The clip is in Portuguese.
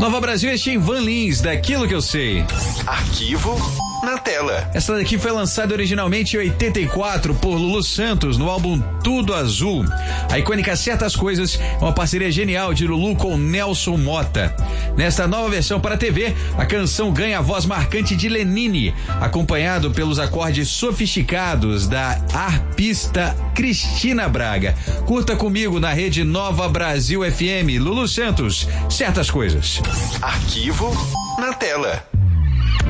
Nova Brasil, este em Van Lins, Daquilo Que Eu Sei. Arquivo na tela. Essa daqui foi lançada originalmente em 84 por Lulu Santos no álbum Tudo Azul. A icônica Certas Coisas é uma parceria genial de Lulu com Nelson Motta. Nesta nova versão para a TV, a canção ganha a voz marcante de Lenine, acompanhado pelos acordes sofisticados da arpista Cristina Braga. Curta comigo na rede Nova Brasil FM. Lulu Santos, Certas Coisas. Arquivo na tela.